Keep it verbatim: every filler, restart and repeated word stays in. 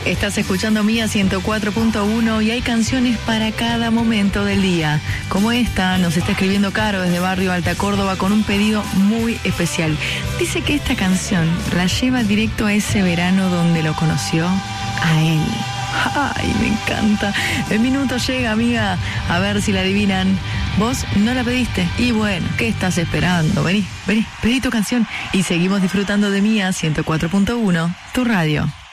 Estás escuchando Mía ciento cuatro punto uno y hay canciones para cada momento del día. Como esta, nos está escribiendo Caro desde Barrio Alta Córdoba con un pedido muy especial. Dice que esta canción la lleva directo a ese verano donde lo conoció a él. ¡Ay, me encanta! El minuto llega, amiga. A ver si la adivinan. Vos no la pediste. Y bueno, ¿qué estás esperando? Vení, vení, pedí tu canción y seguimos disfrutando de Mía ciento cuatro punto uno, tu radio.